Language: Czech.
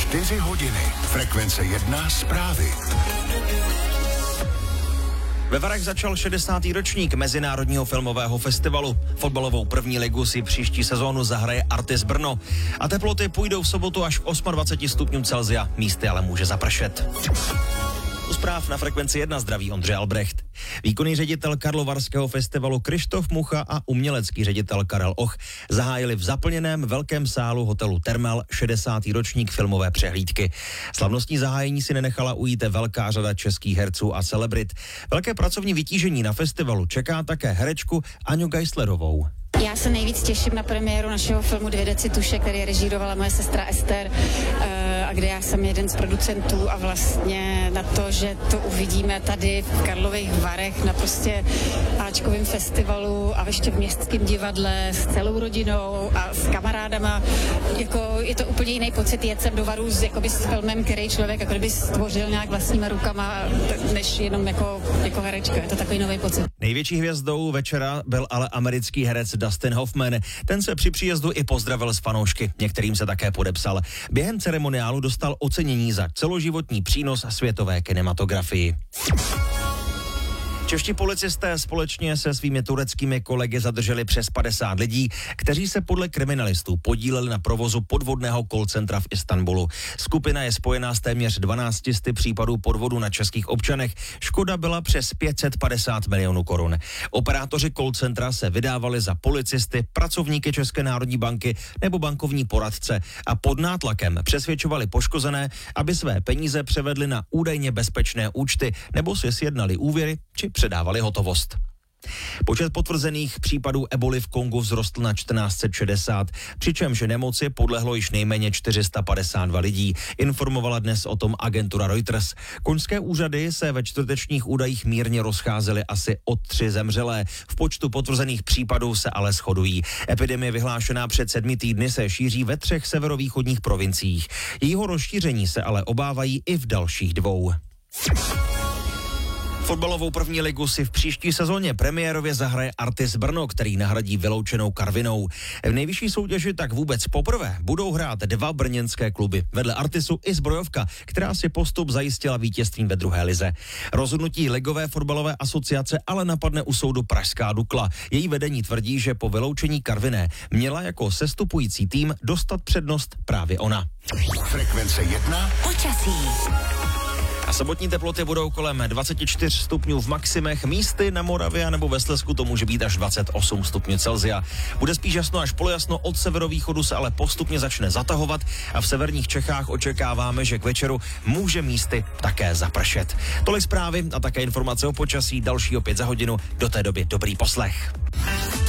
4 hodiny. Frekvence 1 zprávy. Ve Varech začal 60. ročník Mezinárodního filmového festivalu. Fotbalovou první ligu si příští sezónu zahraje Artis Brno. A teploty půjdou v sobotu až k 28 stupňům Celsia. Místy ale může zapršet. U zpráv na Frekvenci 1 zdraví Ondřej Albrecht. Výkonný ředitel Karlovarského festivalu Krištof Mucha a umělecký ředitel Karel Och zahájili v zaplněném velkém sálu hotelu Thermal 60. ročník filmové přehlídky. Slavnostní zahájení si nenechala ujít velká řada českých herců a celebrit. Velké pracovní vytížení na festivalu čeká také herečku Aňu Geislerovou. Já se nejvíc těším na premiéru našeho filmu 2 deci tuše, který režírovala moje sestra Ester, a kde já jsem jeden z producentů, a vlastně na to, že to uvidíme tady v Karlových Varech na prostě áčkovém festivalu a ještě v Městském divadle s celou rodinou a s kamarádama. Jako je to úplně jiný pocit jet sem do Varů s filmem, který člověk jako kdyby stvořil nějak vlastníma rukama, než jenom jako herečka. Je to takový nový pocit. Největší hvězdou večera byl ale americký herec Dustin Hoffman. Ten se při příjezdu i pozdravil s fanoušky, některým se také podepsal. Během ceremoniálu dostal ocenění za celoživotní přínos světové kinematografii. Čeští policisté společně se svými tureckými kolegy zadrželi přes 50 lidí, kteří se podle kriminalistů podíleli na provozu podvodného call centra v Istanbulu. Skupina je spojená s téměř 12 případů podvodu na českých občanech. Škoda byla přes 550 milionů korun. Operátoři call centra se vydávali za policisty, pracovníky České národní banky nebo bankovní poradce a pod nátlakem přesvědčovali poškozené, aby své peníze převedli na údajně bezpečné účty nebo si sjednali úvěry či předávali hotovost. Počet potvrzených případů eboly v Kongu vzrostl na 1460, přičemž nemoci podlehlo již nejméně 452 lidí, informovala dnes o tom agentura Reuters. Konžské úřady se ve čtvrtečních údajích mírně rozcházely asi o 3 zemřelé. V počtu potvrzených případů se ale shodují. Epidemie vyhlášená před 7 týdny se šíří ve 3 severovýchodních provinciích. Jejího rozšíření se ale obávají i v dalších 2. Fotbalovou první ligu si v příští sezóně premiérově zahraje Artis Brno, který nahradí vyloučenou Karvinou. V nejvyšší soutěži tak vůbec poprvé budou hrát 2 brněnské kluby. Vedle Artisu i Zbrojovka, která si postup zajistila vítězstvím ve 2. lize. Rozhodnutí Ligové fotbalové asociace ale napadne u soudu pražská Dukla. Její vedení tvrdí, že po vyloučení Karviné měla jako sestupující tým dostat přednost právě ona. Frekvence 1 Počasí. A sobotní teploty budou kolem 24 stupňů v maximech, místy na Moravě nebo ve Slezsku to může být až 28 stupňů Celsia. Bude spíš jasno až polojasno, od severovýchodu se ale postupně začne zatahovat a v severních Čechách očekáváme, že k večeru může místy také zapršet. Tolik zprávy a také informace o počasí, další opět za hodinu, do té doby dobrý poslech.